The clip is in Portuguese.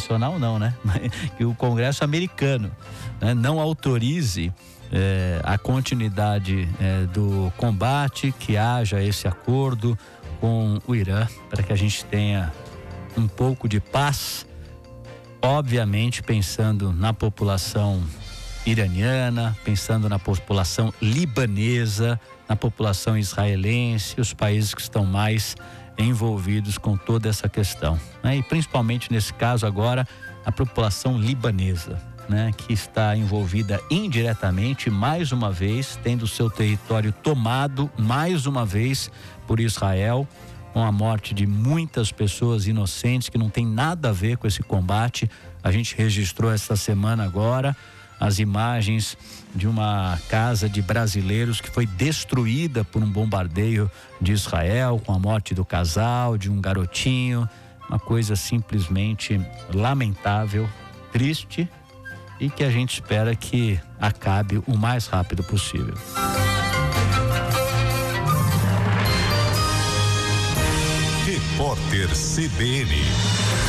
internacional não, né? Que o Congresso americano, né, não autorize a continuidade do combate, que haja esse acordo com o Irã, para que a gente tenha um pouco de paz, obviamente pensando na população iraniana, pensando na população libanesa, na população israelense, os países que estão mais envolvidos com toda essa questão, né? E principalmente nesse caso agora, a população libanesa, né? Que está envolvida indiretamente, mais uma vez, tendo seu território tomado, mais uma vez, por Israel, com a morte de muitas pessoas inocentes que não tem nada a ver com esse combate. A gente registrou essa semana agora as imagens de uma casa de brasileiros que foi destruída por um bombardeio de Israel, com a morte do casal, de um garotinho, uma coisa simplesmente lamentável, triste, e que a gente espera que acabe o mais rápido possível. Repórter CBN.